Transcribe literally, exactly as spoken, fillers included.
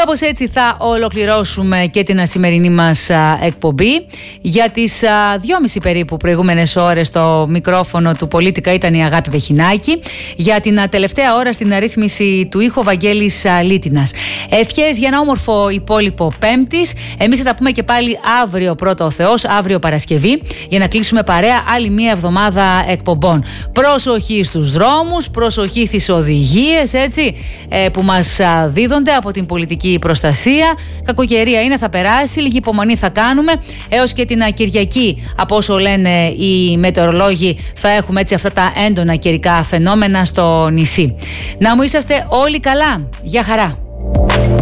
Κάπως έτσι θα ολοκληρώσουμε και την σημερινή μας α, εκπομπή. Για τις α, δυόμιση περίπου προηγούμενες ώρες στο μικρόφωνο του Πολίτικα ήταν η Αγάπη Βεχινάκη. Για την α, τελευταία ώρα στην αρρύθμιση του ήχου Βαγγέλης α, Λίτινας. Ευχές για ένα όμορφο υπόλοιπο Πέμπτης. Εμείς θα τα πούμε και πάλι αύριο, πρώτο ο Θεός, αύριο Παρασκευή, για να κλείσουμε παρέα άλλη μία εβδομάδα εκπομπών. Προσοχή στους δρόμους, προσοχή στις οδηγίες, έτσι, ε, που μας α, δίδονται από την πολιτική προστασία. Κακοκαιρία είναι, θα περάσει, λίγη υπομονή θα κάνουμε. Έως και την Κυριακή, από όσο λένε οι μετεωρολόγοι, θα έχουμε έτσι αυτά τα έντονα καιρικά φαινόμενα στο νησί. Να μου είσαστε όλοι καλά. Γεια χαρά.